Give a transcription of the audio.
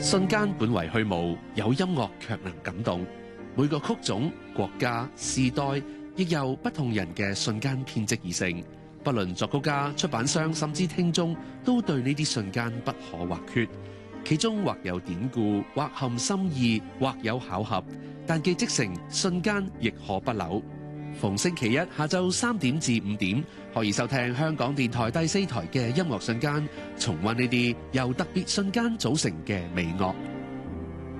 瞬間本為虛無，有音樂卻能感動。每個曲種、國家、時代，亦由不同人嘅瞬間編織而成。不論作曲家、出版商，甚至聽眾，都對呢啲瞬間不可或缺。其中或有典故，或含心意，或有巧合，但既織成瞬間，亦可不朽。逢星期一下晝3點至5點，可以收聽香港電台第4台嘅音樂瞬間，重溫呢啲由特別瞬間組成嘅美樂。